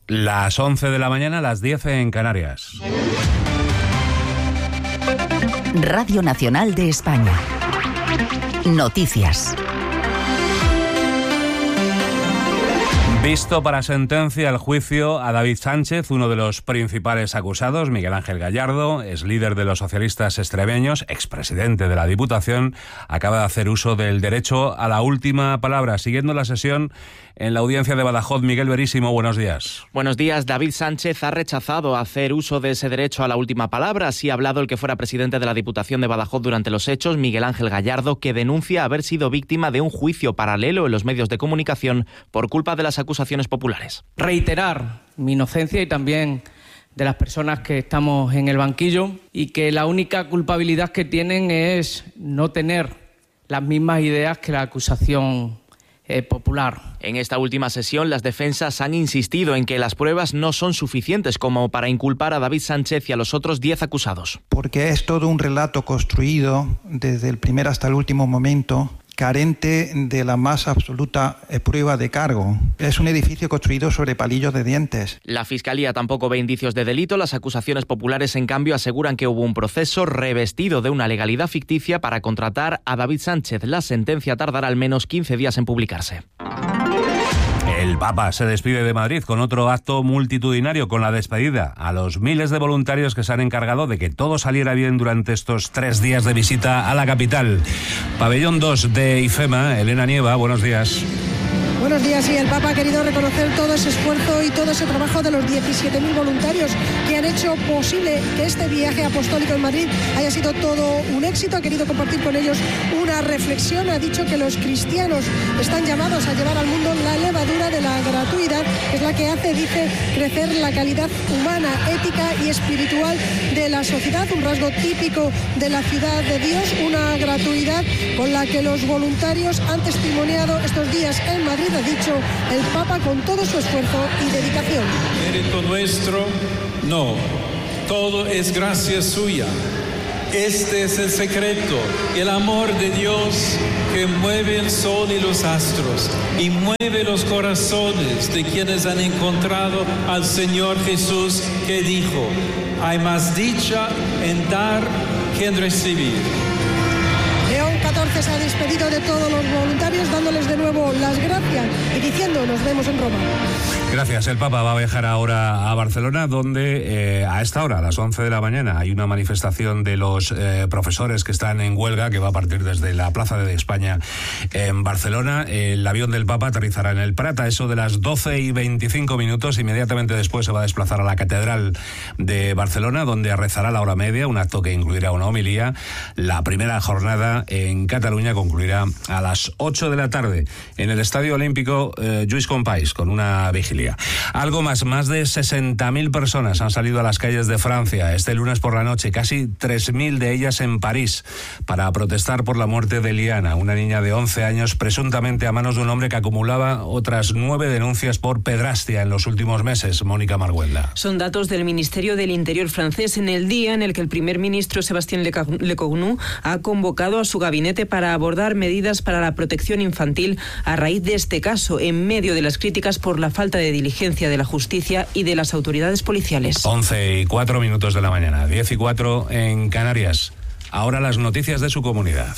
Las 11 de la mañana, las 10 en Canarias. Radio Nacional de España. Noticias. Visto para sentencia el juicio a David Sánchez, uno de los principales acusados. Miguel Ángel Gallardo es líder de los socialistas extremeños, expresidente de la Diputación, acaba de hacer uso del derecho a la última palabra. Siguiendo la sesión en la audiencia de Badajoz, Miguel Verísimo, buenos días. Buenos días. David Sánchez ha rechazado hacer uso de ese derecho a la última palabra. Así ha hablado el que fuera presidente de la Diputación de Badajoz durante los hechos, Miguel Ángel Gallardo, que denuncia haber sido víctima de un juicio paralelo en los medios de comunicación por culpa de las acusaciones populares. Reiterar mi inocencia y también de las personas que estamos en el banquillo, y que la única culpabilidad que tienen es no tener las mismas ideas que la acusación popular. En esta última sesión, las defensas han insistido en que las pruebas no son suficientes como para inculpar a David Sánchez y a los otros 10 acusados. Porque es todo un relato construido desde el primer hasta el último momento, carente de la más absoluta prueba de cargo. Es un edificio construido sobre palillos de dientes. La Fiscalía tampoco ve indicios de delito. Las acusaciones populares, en cambio, aseguran que hubo un proceso revestido de una legalidad ficticia para contratar a David Sánchez. La sentencia tardará al menos 15 días en publicarse. El Papa se despide de Madrid con otro acto multitudinario, con la despedida a los miles de voluntarios que se han encargado de que todo saliera bien durante estos 3 días de visita a la capital. Pabellón 2 de IFEMA, Elena Nieva, buenos días. Buenos días. Y el Papa ha querido reconocer todo ese esfuerzo y todo ese trabajo de los 17.000 voluntarios que han hecho posible que este viaje apostólico en Madrid haya sido todo un éxito. Ha querido compartir con ellos una reflexión. Ha dicho que los cristianos están llamados a llevar al mundo la levadura de la gratuidad, que es la que hace, dice, crecer la calidad humana, ética y espiritual de la sociedad, un rasgo típico de la ciudad de Dios, una gratuidad con la que los voluntarios han testimoniado estos días en Madrid, ha dicho el Papa, con todo su esfuerzo y dedicación. Mérito nuestro, no, todo es gracia suya. Este es el secreto, el amor de Dios que mueve el sol y los astros y mueve los corazones de quienes han encontrado al Señor Jesús, que dijo: hay más dicha en dar que en recibir. León XIV se ha despedido de todos los voluntarios, dándoles de nuevo las gracias y diciendo: nos vemos en Roma. Gracias. El Papa va a viajar ahora a Barcelona, donde a esta hora, a las 11 de la mañana, hay una manifestación de los profesores que están en huelga, que va a partir desde la Plaza de España en Barcelona. El avión del Papa aterrizará en el Prat a eso de las 12:25. Inmediatamente después se va a desplazar a la Catedral de Barcelona, donde rezará la hora media, un acto que incluirá una homilía. La primera jornada en Cataluña concluirá a las 8 de la tarde en el Estadio Olímpico Lluís Companys, con una vigilia. Algo más de 60.000 personas han salido a las calles de Francia este lunes por la noche, casi 3.000 de ellas en París, para protestar por la muerte de Liana, una niña de 11 años, presuntamente a manos de un hombre que acumulaba otras 9 denuncias por pedrastia en los últimos meses. Mónica Marguelda. Son datos del Ministerio del Interior francés, en el día en el que el primer ministro Sébastien Lecornu ha convocado a su gabinete para abordar medidas para la protección infantil a raíz de este caso, en medio de las críticas por la falta de diligencia de la justicia y de las autoridades policiales. 11:04 de la mañana, 10:04 en Canarias. Ahora las noticias de su comunidad.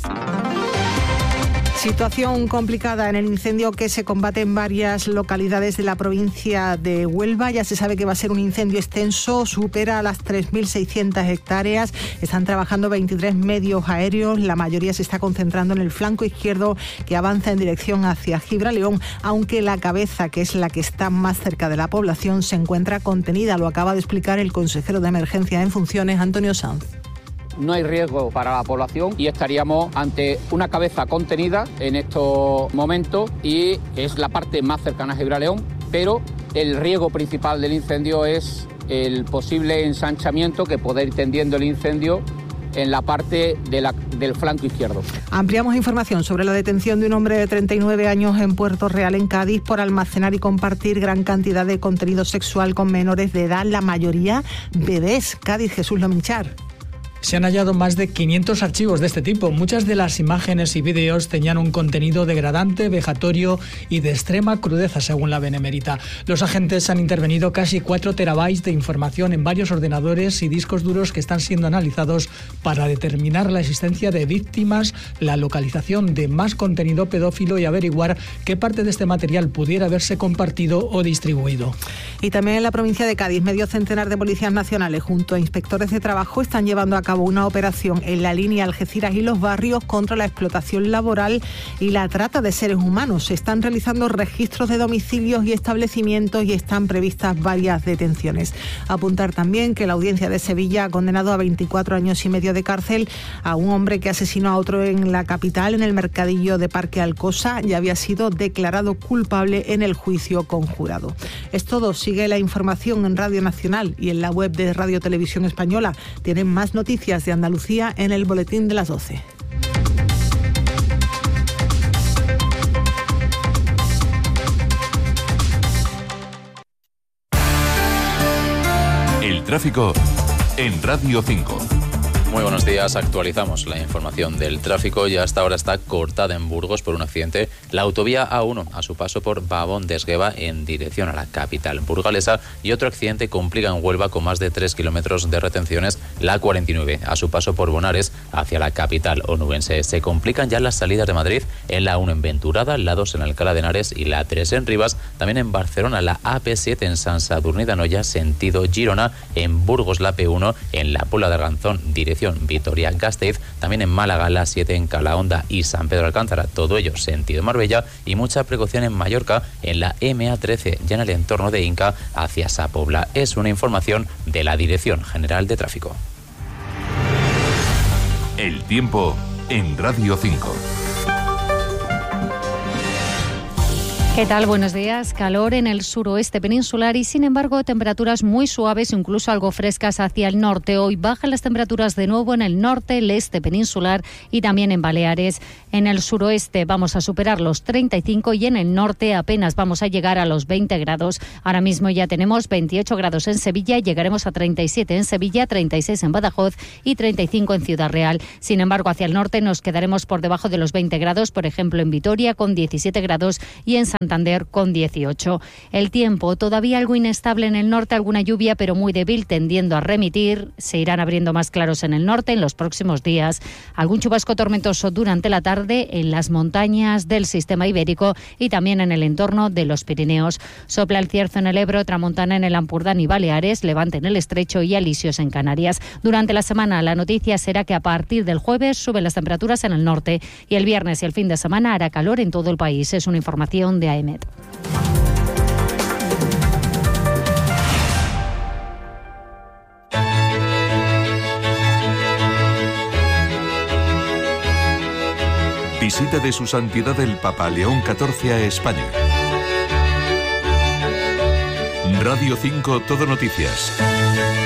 Situación complicada en el incendio que se combate en varias localidades de la provincia de Huelva. Ya se sabe que va a ser un incendio extenso, supera las 3.600 hectáreas. Están trabajando 23 medios aéreos. La mayoría se está concentrando en el flanco izquierdo, que avanza en dirección hacia Gibraleón, aunque la cabeza, que es la que está más cerca de la población, se encuentra contenida. Lo acaba de explicar el consejero de Emergencia en funciones, Antonio Sanz. No hay riesgo para la población y estaríamos ante una cabeza contenida en estos momentos, y es la parte más cercana a Gibraleón, pero el riesgo principal del incendio es el posible ensanchamiento que puede ir tendiendo el incendio en la parte del flanco izquierdo. Ampliamos información sobre la detención de un hombre de 39 años en Puerto Real, en Cádiz, por almacenar y compartir gran cantidad de contenido sexual con menores de edad, la mayoría bebés. Cádiz, Jesús Lominchar. se han hallado más de 500 archivos de este tipo. Muchas de las imágenes y vídeos tenían un contenido degradante, vejatorio y de extrema crudeza, según la Benemérita. Los agentes han intervenido casi 4 terabytes de información en varios ordenadores y discos duros que están siendo analizados para determinar la existencia de víctimas, la localización de más contenido pedófilo y averiguar qué parte de este material pudiera haberse compartido o distribuido. Y también en la provincia de Cádiz, medio centenar de policías nacionales junto a inspectores de trabajo están llevando a cabo una operación en la línea Algeciras y Los Barrios contra la explotación laboral y la trata de seres humanos. Se están realizando registros de domicilios y establecimientos y están previstas varias detenciones. Apuntar también que la Audiencia de Sevilla ha condenado a 24 años y medio de cárcel a un hombre que asesinó a otro en la capital, en el mercadillo de Parque Alcosa, y había sido declarado culpable en el juicio conjurado. Es todo. Sigue la información en Radio Nacional y en la web de Radio Televisión Española. Tienen más noticias de Andalucía en el boletín de las 12. El tráfico en Radio 5. Muy buenos días, actualizamos la información del tráfico y hasta ahora está cortada en Burgos por un accidente la autovía A1 a su paso por Babón de Esgueva en dirección a la capital burgalesa, y otro accidente complica en Huelva con más de 3 kilómetros de retenciones la A49 a su paso por Bonares hacia la capital onubense. Se complican ya las salidas de Madrid en la A1 en Venturada, la 2 en Alcalá de Henares y la 3 en Rivas, también en Barcelona la AP7 en Sant Sadurní d'Anoia sentido Girona, en Burgos la P1 en la Puebla de Arganzón dirección Vitoria-Gasteiz, también en Málaga la 7 en Calahonda y San Pedro Alcántara, todo ello sentido Marbella, y mucha precaución en Mallorca en la MA13 ya en el entorno de Inca hacia Sa Pobla. Es una información de la Dirección General de Tráfico. El tiempo en Radio 5. ¿Qué tal? Buenos días. Calor en el suroeste peninsular y, sin embargo, temperaturas muy suaves, incluso algo frescas hacia el norte. Hoy bajan las temperaturas de nuevo en el norte, el este peninsular y también en Baleares. En el suroeste vamos a superar los 35 y en el norte apenas vamos a llegar a los 20 grados. Ahora mismo ya tenemos 28 grados en Sevilla, llegaremos a 37 en Sevilla, 36 en Badajoz y 35 en Ciudad Real. Sin embargo, hacia el norte nos quedaremos por debajo de los 20 grados, por ejemplo, en Vitoria con 17 grados y en Santander con 18. El tiempo todavía algo inestable en el norte, alguna lluvia pero muy débil tendiendo a remitir. Se irán abriendo más claros en el norte en los próximos días. Algún chubasco tormentoso durante la tarde en las montañas del sistema ibérico y también en el entorno de los Pirineos. Sopla el cierzo en el Ebro, tramontana en el Ampurdán y Baleares, levante en el Estrecho y alisios en Canarias. Durante la semana la noticia será que a partir del jueves suben las temperaturas en el norte y el viernes y el fin de semana hará calor en todo el país. Es una información de AEMET. Visita de su santidad el Papa León XIV a España. Radio 5 Todo Noticias.